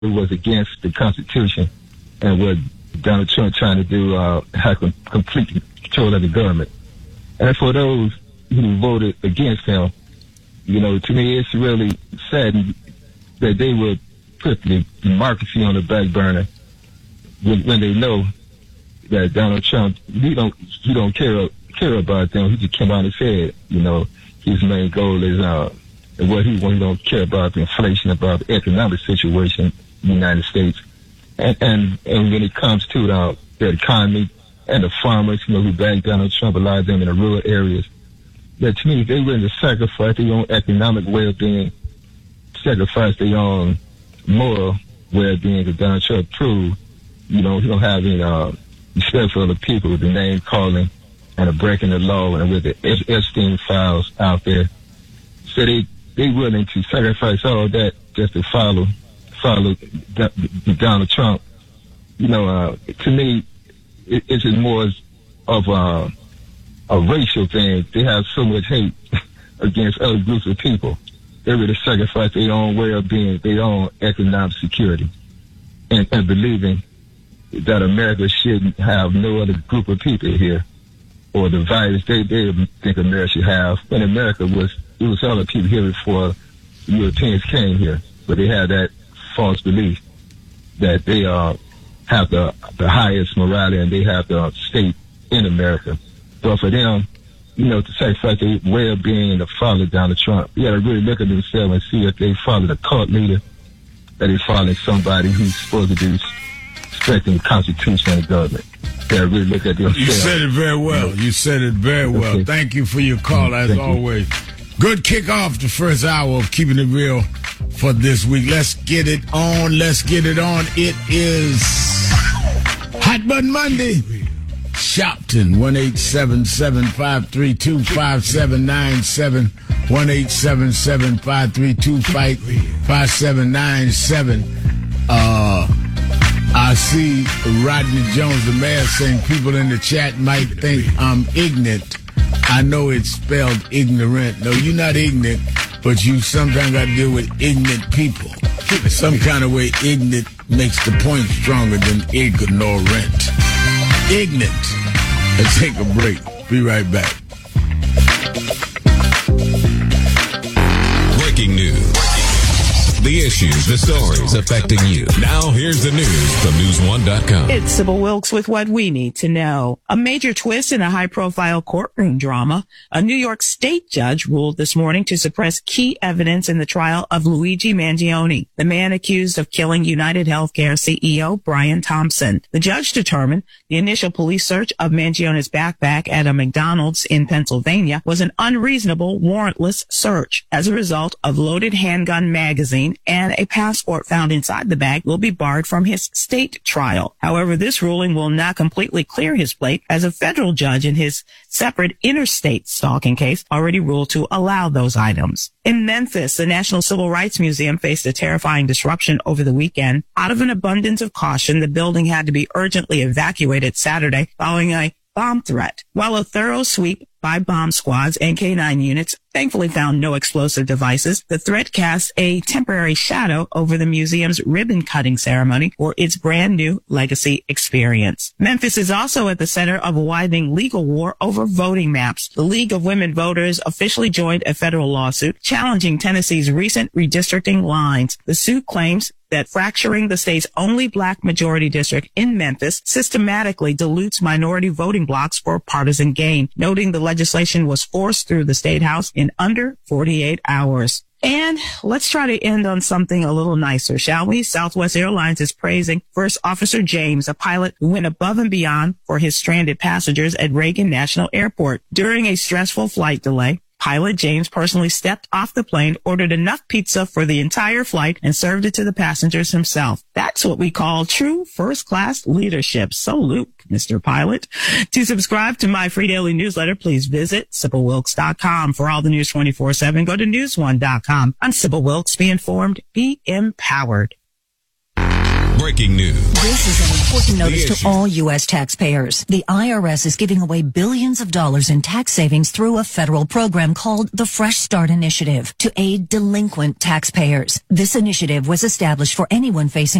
was against the Constitution and what Donald Trump trying to do, have complete control of the government. And for those who voted against him, to me, it's really sad that they would put the democracy on the back burner when they know that Donald Trump, he don't care about them. He just came out and said, his main goal is what he don't care about the inflation, about the economic situation in the United States. And when it comes to the economy and the farmers, who back Donald Trump, a lot of them in the rural areas, that to me, they willing to sacrifice their own economic well-being, sacrifice their own moral well-being, because Donald Trump proved, he don't have any respect for other people with the name calling and the breaking the law and with the Epstein files out there. So they willing to sacrifice all that just to follow Donald Trump. To me, it's just more of a racial thing. They have so much hate against other groups of people. They really sacrifice their own well-being, their own economic security, and believing that America shouldn't have no other group of people here, or the values they think America should have. When America was other people here before Europeans came here, but they had that false belief that they have the highest morality and they have the state in America. But for them, to sacrifice their well-being and to follow Donald Trump, you got to really look at themselves and see if they follow the cult leader, that they follow somebody who's supposed to be respecting the Constitution and the government. They got to really look at themselves. You said it very well. You said it very well. Okay. Thank you for your call, as always. Good kick off the first hour of Keeping It Real for this week. Let's get it on. Let's get it on. It is Hot Button Monday. Shopton, 1-877-532-5797, 1-877-532-5797. I see Rodney Jones, the mayor, saying people in the chat might think I'm ignorant. I know it's spelled ignorant. No, you're not ignorant, but you sometimes got to deal with ignorant people. Some kind of way, ignorant makes the point stronger than ignorant. Ignorant. Let's take a break. Be right back. Breaking news. The issues, the stories affecting you. Now here's the news from News1.com. It's Sybil Wilkes with what we need to know. A major twist in a high-profile courtroom drama. A New York State judge ruled this morning to suppress key evidence in the trial of Luigi Mangione, the man accused of killing United Healthcare CEO Brian Thompson. The judge determined the initial police search of Mangione's backpack at a McDonald's in Pennsylvania was an unreasonable, warrantless search. As a result, a loaded handgun magazine and a passport found inside the bag will be barred from his state trial. However, this ruling will not completely clear his plate, as a federal judge in his separate interstate stalking case already ruled to allow those items. In Memphis, the National Civil Rights Museum faced a terrifying disruption over the weekend. Out of an abundance of caution, the building had to be urgently evacuated Saturday following a bomb threat. While a thorough sweep by bomb squads and K-9 units thankfully found no explosive devices, the threat cast a temporary shadow over the museum's ribbon-cutting ceremony for its brand-new legacy experience. Memphis is also at the center of a widening legal war over voting maps. The League of Women Voters officially joined a federal lawsuit challenging Tennessee's recent redistricting lines. The suit claims that fracturing the state's only black majority district in Memphis systematically dilutes minority voting blocks for partisan gain, noting the legislation was forced through the State House in under 48 hours. And let's try to end on something a little nicer, shall we? Southwest Airlines is praising First Officer James, a pilot who went above and beyond for his stranded passengers at Reagan National Airport. During a stressful flight delay, pilot James personally stepped off the plane, ordered enough pizza for the entire flight, and served it to the passengers himself. That's what we call true first-class leadership. Salute, Mr. Pilot. To subscribe to my free daily newsletter, please visit SybilWilkes.com. For all the news 24/7, go to News1.com. I'm Sybil Wilkes. Be informed, be empowered. Breaking news. This is an important notice The to all U.S. taxpayers. The IRS is giving away billions of dollars in tax savings through a federal program called the Fresh Start Initiative to aid delinquent taxpayers. This initiative was established for anyone facing